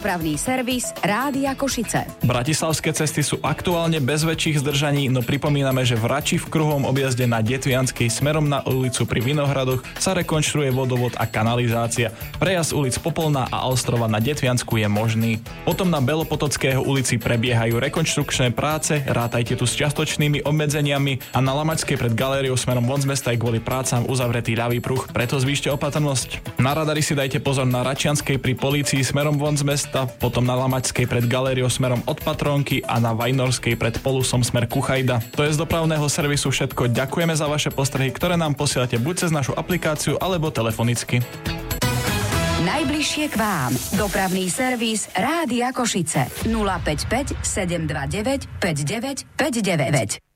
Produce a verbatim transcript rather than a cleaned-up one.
Dopravný servis Rádia Košice. Bratislavské cesty sú aktuálne bez väčších zdržaní, no pripomíname, že v Rači v kruhovom objazde na Detvianskej smerom na ulicu pri Vinohradoch sa rekonštruuje vodovod a kanalizácia. Prejazd ulic Popolná a Alstrova na Detviansku je možný. Potom na Belopotockého ulici prebiehajú rekonštrukčné práce, rátajte tu s čiastočnými obmedzeniami a na Lamačskej pred galériou smerom von z mesta je kvôli prácam uzavretý ľavý pruh, preto zvýšte opatrnosť. Na radari si dajte pozor na Račianskej pri polícii smerom von z mesta, potom na Lamačskej pred galériou smerom od Patrónky a na Vajnorskej pred Polusom smer Kuchajda. To je z dopravného servisu všetko. Ďakujeme za vaše postrehy, ktoré nám posielate buď cez našu aplikáciu alebo telefonicky. Najbližšie k vám. Dopravný servis Rádia Košice. nula päť päť sedem dva deväť päť deväť päť deväť.